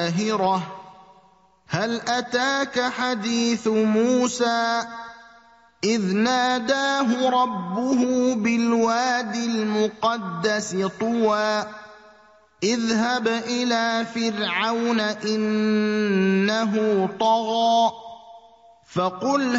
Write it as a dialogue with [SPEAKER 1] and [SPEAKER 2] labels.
[SPEAKER 1] القاهرة هل أتاك حديث موسى إذ ناداه ربه بالواد المقدس طوى اذهب إلى فرعون إنه طغى فقل